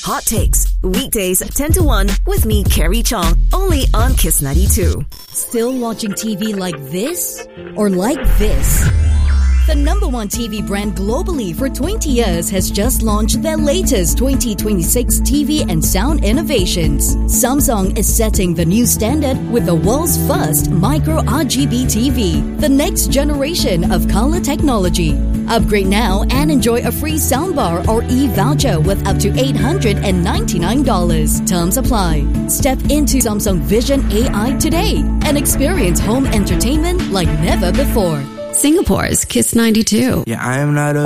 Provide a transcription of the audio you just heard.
Hot Takes, weekdays 10 to 1 with me, Carrie Chong, only on Kiss 92. Still watching TV like this? Or like this? The number one TV brand globally for 20 years has just launched their latest 2026 TV and sound innovations. Samsung is setting the new standard with the world's first micro RGB TV, the next generation of color technology. Upgrade now and enjoy a free soundbar or e-voucher with up to $899. Terms apply. Step into Samsung Vision AI today and experience home entertainment like never before. Singapore's Kiss 92. Yeah, I am not a